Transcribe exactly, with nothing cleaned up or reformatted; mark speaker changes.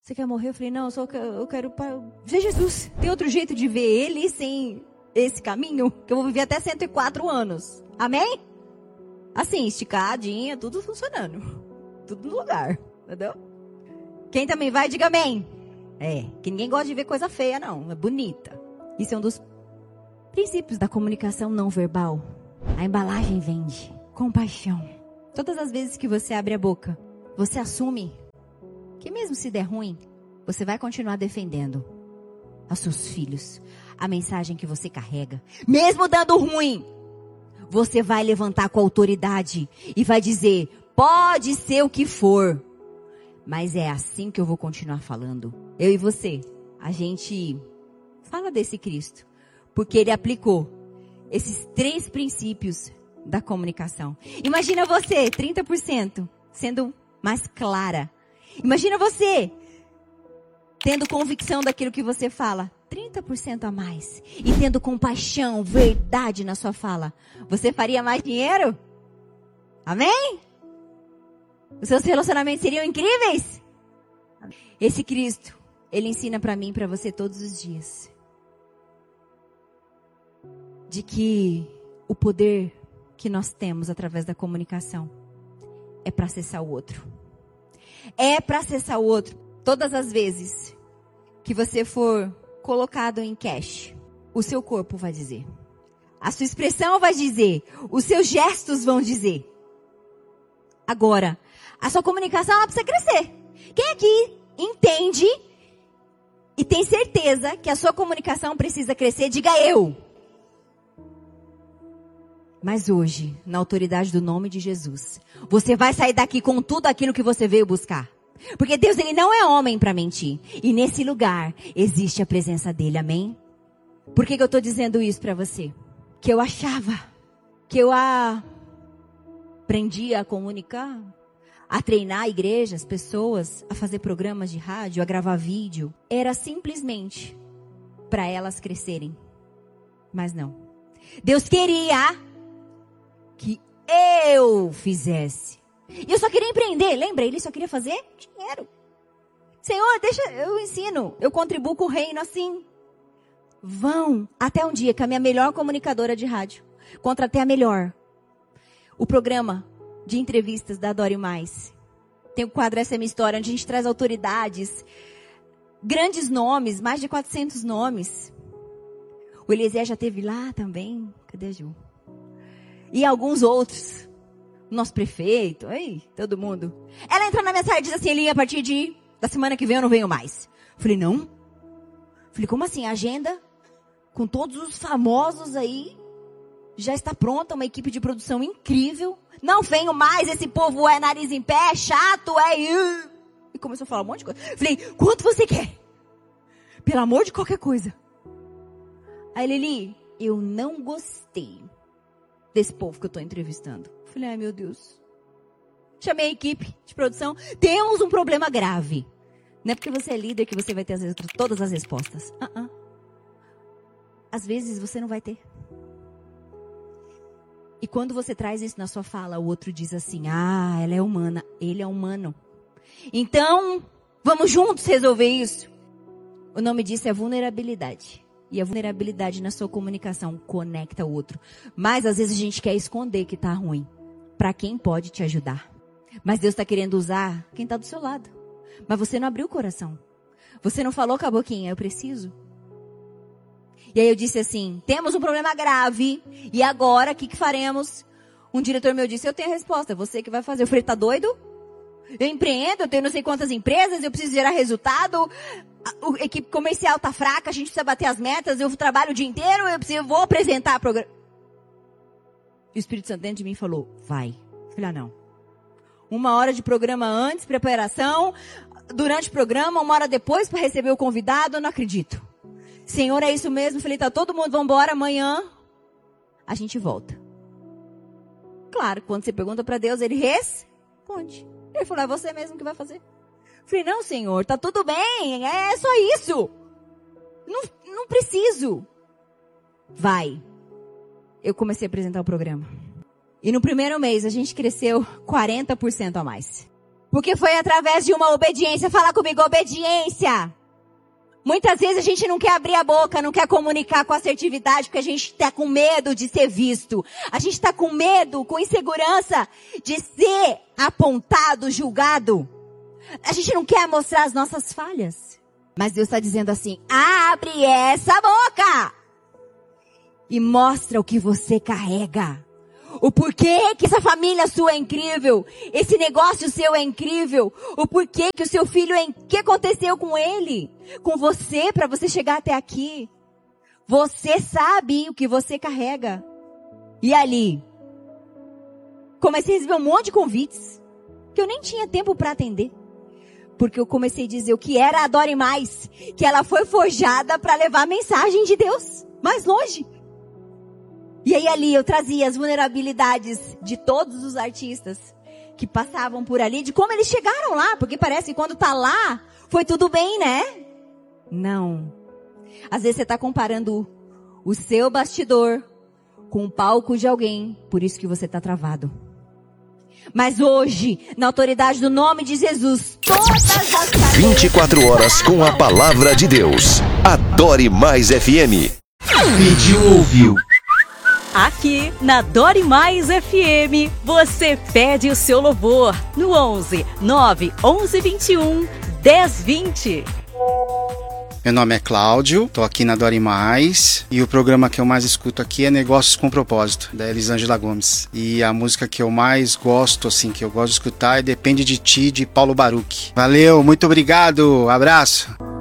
Speaker 1: Você quer morrer? Eu falei, não, eu só quero, eu quero para ver Jesus. Tem outro jeito de ver ele sem esse caminho? Que eu vou viver até cento e quatro anos. Amém? Assim, esticadinha, tudo funcionando. Tudo no lugar, entendeu? Quem também vai, diga amém. É, que ninguém gosta de ver coisa feia, não. É bonita. Isso é um dos princípios da comunicação não verbal. A embalagem vende. Compaixão. Todas as vezes que você abre a boca, você assume que mesmo se der ruim, você vai continuar defendendo aos seus filhos, a mensagem que você carrega. Mesmo dando ruim, você vai levantar com autoridade e vai dizer, pode ser o que for, mas é assim que eu vou continuar falando. Eu e você, a gente fala desse Cristo, porque ele aplicou esses três princípios da comunicação. Imagina você, trinta por cento, sendo mais clara. Imagina você tendo convicção daquilo que você fala, trinta por cento a mais. E tendo compaixão, verdade na sua fala. Você faria mais dinheiro? Amém? Os seus relacionamentos seriam incríveis? Esse Cristo, ele ensina para mim e para você todos os dias. De que o poder que nós temos através da comunicação é para acessar o outro. É para acessar o outro. Todas as vezes que você for colocado em cash, o seu corpo vai dizer. A sua expressão vai dizer. Os seus gestos vão dizer. Agora, a sua comunicação ela precisa crescer. Quem aqui entende e tem certeza que a sua comunicação precisa crescer? Diga eu. Mas hoje, na autoridade do nome de Jesus, você vai sair daqui com tudo aquilo que você veio buscar. Porque Deus, ele não é homem para mentir. E nesse lugar, existe a presença dele, amém? Por que que eu estou dizendo isso para você? Que eu achava que eu aprendia a comunicar, a treinar a igreja, as pessoas, a fazer programas de rádio, a gravar vídeo. Era simplesmente para elas crescerem. Mas não. Deus queria que eu fizesse. E eu só queria empreender, lembra? Ele só queria fazer dinheiro. Senhor, deixa, eu ensino, eu contribuo com o reino assim. Vão até um dia que a minha melhor comunicadora de rádio, contratei a melhor. O programa de entrevistas da Adore Mais. Tem o quadro Essa é Minha História, onde a gente traz autoridades, grandes nomes, mais de quatrocentos nomes. O Eliezer já teve lá também. Cadê a Ju? E alguns outros. Nosso prefeito, aí, todo mundo. Ela entra na minha sala e diz assim, Eli, a partir de, da semana que vem eu não venho mais. Falei, não? Falei, como assim? A agenda com todos os famosos aí já está pronta, uma equipe de produção incrível. Não venho mais, esse povo é nariz em pé, é chato, é... E começou a falar um monte de coisa. Falei, quanto você quer? Pelo amor de qualquer coisa. Aí Lili, eu não gostei desse povo que eu estou entrevistando. Falei, ai meu Deus. Chamei a equipe de produção. Temos um problema grave. Não é porque você é líder que você vai ter as, todas as respostas. Uh-uh. Às vezes você não vai ter. E quando você traz isso na sua fala, o outro diz assim, ah, ela é humana, ele é humano. Então, vamos juntos resolver isso. O nome disso é vulnerabilidade. E a vulnerabilidade na sua comunicação conecta o outro. Mas às vezes a gente quer esconder que tá ruim. Para quem pode te ajudar. Mas Deus está querendo usar quem está do seu lado. Mas você não abriu o coração. Você não falou com a boquinha, eu preciso. E aí eu disse assim, temos um problema grave. E agora, o que, que faremos? Um diretor meu disse, eu tenho a resposta, você que vai fazer. Eu falei, tá doido? Eu empreendo, eu tenho não sei quantas empresas, eu preciso gerar resultado. A, a equipe comercial tá fraca, a gente precisa bater as metas, eu trabalho o dia inteiro, eu preciso, vou apresentar programa. E o Espírito Santo dentro de mim falou, vai. Eu falei, ah não. Uma hora de programa antes, preparação, durante o programa, uma hora depois para receber o convidado, eu não acredito. Senhor, é isso mesmo? Eu falei, tá todo mundo, vamos embora, amanhã a gente volta. Claro, quando você pergunta para Deus, ele responde. Ele falou, é você mesmo que vai fazer. Eu falei, não, Senhor, tá tudo bem, é só isso. Não, não preciso. Vai. Eu comecei a apresentar o programa. E no primeiro mês a gente cresceu quarenta por cento a mais. Porque foi através de uma obediência. Fala comigo, obediência. Muitas vezes a gente não quer abrir a boca, não quer comunicar com assertividade, porque a gente está com medo de ser visto. A gente está com medo, com insegurança de ser apontado, julgado. A gente não quer mostrar as nossas falhas. Mas Deus está dizendo assim, abre essa boca e mostra o que você carrega. O porquê que essa família sua é incrível. Esse negócio seu é incrível. O porquê que o seu filho é... O que aconteceu com ele? Com você, para você chegar até aqui. Você sabe o que você carrega. E ali, comecei a receber um monte de convites que eu nem tinha tempo para atender. Porque eu comecei a dizer o que era Adore Mais. Que ela foi forjada para levar a mensagem de Deus mais longe. E aí ali eu trazia as vulnerabilidades de todos os artistas que passavam por ali, de como eles chegaram lá, porque parece que quando tá lá, foi tudo bem, né? Não. Às vezes você tá comparando o seu bastidor com o palco de alguém, por isso que você tá travado. Mas hoje, na autoridade do nome de Jesus, todas as cadeias...
Speaker 2: vinte e quatro horas com a palavra de Deus. Adore Mais F M. Pediu, ouviu.
Speaker 3: Aqui na Adore Mais F M, você pede o seu louvor no onze, nove, onze, vinte e um, dez, vinte.
Speaker 4: Meu nome é Cláudio, tô aqui na Adore Mais e o programa que eu mais escuto aqui é Negócios com Propósito, da Elisângela Gomes. E a música que eu mais gosto, assim, que eu gosto de escutar é Depende de Ti, de Paulo Baruch. Valeu, muito obrigado, abraço.